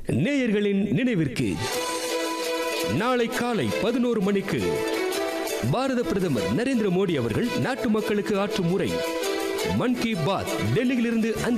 நேயர்களின் நினைவிற்கு நாளை காலை 11 மணிக்கு பாரத பிரதமர் நரேந்திர மோடி அவர்கள் நாட்டு மக்களுக்கு ஆற்றும் உரை மன் கி பாத் டெல்லியிலிருந்து